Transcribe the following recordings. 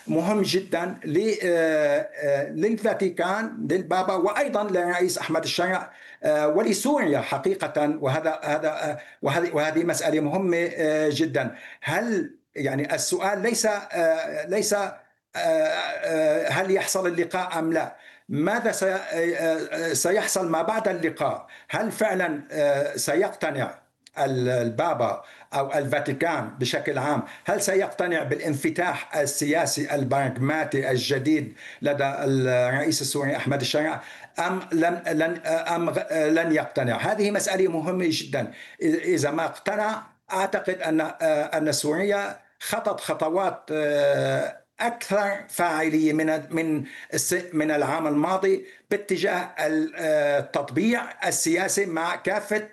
مهم جدا للفاتيكان، للبابا، وأيضا للرئيس أحمد الشرع ولسوريا حقيقة. وهذه مسألة مهمة جدا. هل يعني السؤال ليس هل يحصل اللقاء أم لا؟ ماذا سيحصل ما بعد اللقاء؟ هل فعلا سيقتنع البابا أو الفاتيكان بشكل عام، هل سيقتنع بالانفتاح السياسي البراغماتي الجديد لدى الرئيس السوري أحمد الشرع، أم لن يقتنع؟ هذه مسألة مهمة جدا. إذا ما اقتنع أعتقد أن سوريا خطت خطوات أكثر فاعلية من العام الماضي باتجاه التطبيع السياسي مع كافة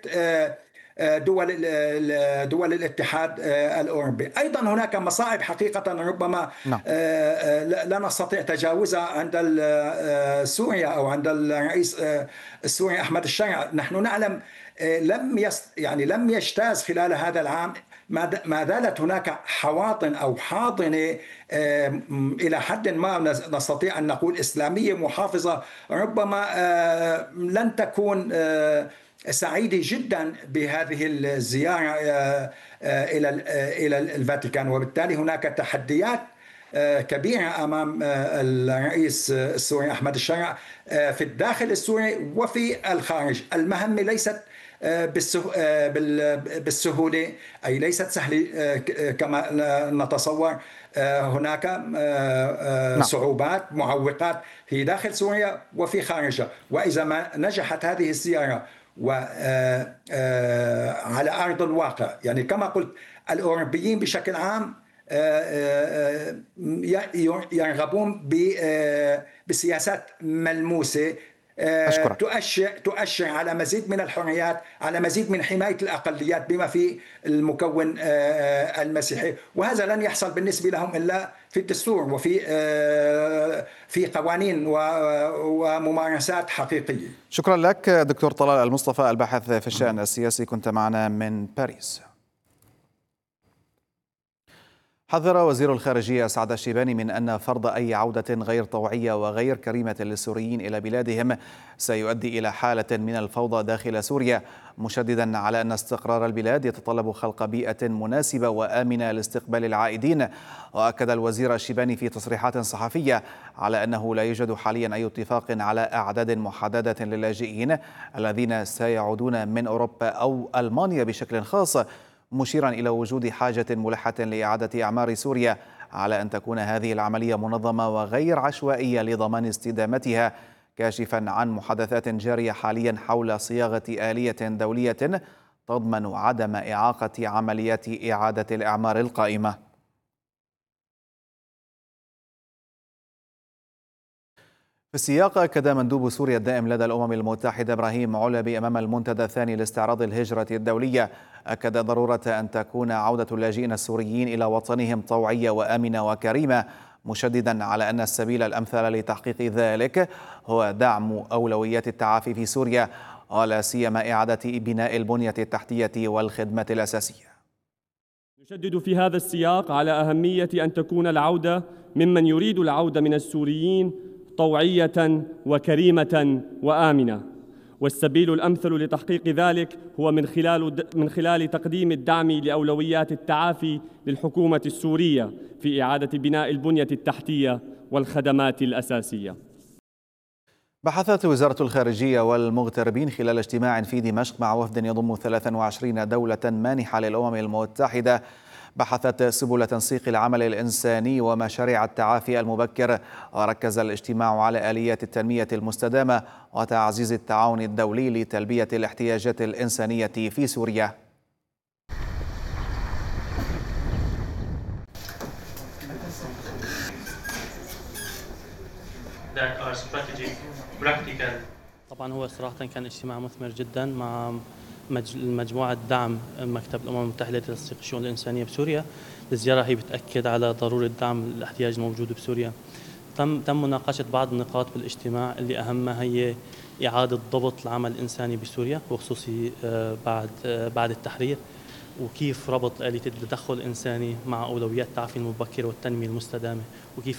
دول الاتحاد الأوروبي. أيضا هناك مصاعب حقيقة ربما نعم. لا نستطيع تجاوزها عند سوريا أو عند الرئيس السوري أحمد الشرع. نحن نعلم لم يجتاز خلال هذا العام، ما زالت هناك حواطن أو حاضنة إلى حد ما نستطيع أن نقول إسلامية محافظة، ربما لن تكون سعيدة جدا بهذه الزيارة إلى الفاتيكان. وبالتالي هناك تحديات كبيرة أمام الرئيس السوري أحمد الشرع في الداخل السوري وفي الخارج. المهمة ليست بالسهولة، أي ليست سهلة كما نتصور. هناك صعوبات، معوقات في داخل سوريا وفي خارجها. وإذا ما نجحت هذه الزيارة وعلى أرض الواقع، يعني كما قلت الأوروبيين بشكل عام يرغبون بسياسات ملموسة أشكرك. تؤشر على مزيد من الحريات، على مزيد من حماية الأقليات بما في المكون المسيحي. وهذا لن يحصل بالنسبة لهم إلا في الدستور وفي قوانين وممارسات حقيقية. شكرا لك دكتور طلال المصطفى، الباحث في الشأن السياسي، كنت معنا من باريس. حذر وزير الخارجية سعد الشيباني من أن فرض أي عودة غير طوعية وغير كريمة للسوريين إلى بلادهم سيؤدي إلى حالة من الفوضى داخل سوريا، مشددا على أن استقرار البلاد يتطلب خلق بيئة مناسبة وآمنة لاستقبال العائدين. وأكد الوزير الشيباني في تصريحات صحفية على أنه لا يوجد حاليا أي اتفاق على أعداد محددة للاجئين الذين سيعودون من أوروبا أو ألمانيا بشكل خاص، مشيرا إلى وجود حاجة ملحة لإعادة أعمار سوريا على أن تكون هذه العملية منظمة وغير عشوائية لضمان استدامتها، كاشفا عن محادثات جارية حاليا حول صياغة آلية دولية تضمن عدم إعاقة عمليات إعادة الإعمار القائمة. في السياق، أكد مندوب سوريا الدائم لدى الأمم المتحدة إبراهيم علبي أمام المنتدى الثاني لاستعراض الهجرة الدولية، أكد ضرورة أن تكون عودة اللاجئين السوريين إلى وطنهم طوعية وآمنة وكريمة، مشددا على أن السبيل الأمثل لتحقيق ذلك هو دعم أولويات التعافي في سوريا، ولا سيما إعادة بناء البنية التحتية والخدمات الأساسية. نشدد في هذا السياق على أهمية أن تكون العودة ممن يريد العودة من السوريين طوعية وكريمة وآمنة، والسبيل الأمثل لتحقيق ذلك هو من خلال تقديم الدعم لأولويات التعافي للحكومة السورية في إعادة بناء البنية التحتية والخدمات الأساسية. بحثت وزارة الخارجية والمغتربين خلال اجتماع في دمشق مع وفد يضم 23 دولة مانحة للأمم المتحدة، بحثت سبل تنسيق العمل الإنساني ومشاريع التعافي المبكر، وركز الاجتماع على آليات التنمية المستدامة وتعزيز التعاون الدولي لتلبية الاحتياجات الإنسانية في سوريا. طبعا هو صراحة كان اجتماع مثمر جدا مع مجموعة دعم مكتب الأمم المتحدة لتنسيق الشؤون الإنسانية بسوريا. الزيارة هي بتأكد على ضرورة دعم الاحتياج الموجود بسوريا. تم مناقشة بعض النقاط بالاجتماع اللي أهمها هي إعادة ضبط العمل الإنساني بسوريا، وخصوصي بعد التحرير، وكيف ربط آلية التدخل الإنساني مع أولويات التعافي المبكر والتنمية المستدامة، وكيف